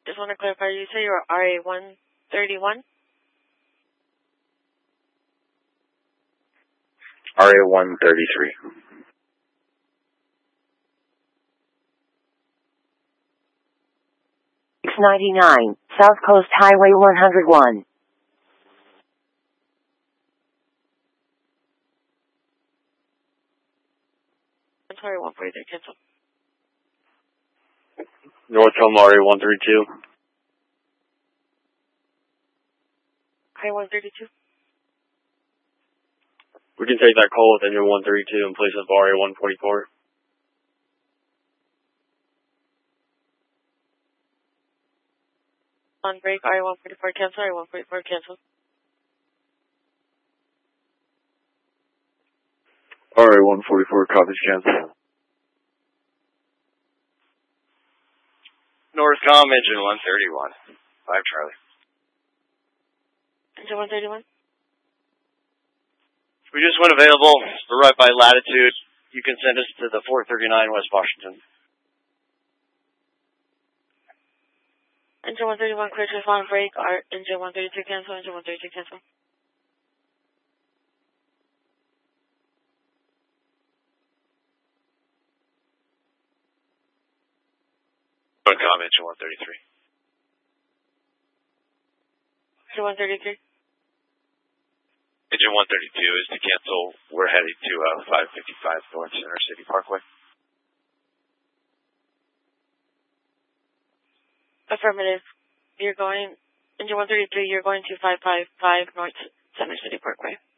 Just want to clarify, you say you're RA-131? RA-133. 699, South Coast Highway 101. I'm sorry, 143, cancel. North Home RA-132. RA-132? We can take that call with engine 132 in place of RA-144. On break, RA-144, cancel, RA-144, cancel. RA-144, copies, cancel. Northcom, engine 131. 5 Charlie. Engine 131? We just went available. We're right by latitude. You can send us to the 439 West Washington. Engine 131, clear to respond, break, engine 132, cancel, engine 132, cancel. Northcom, engine 133. Engine 133? Engine 132 is to cancel. We're heading to 555 North Center City Parkway. Affirmative. You're going, engine 133, you're going to 555 North Center City Parkway.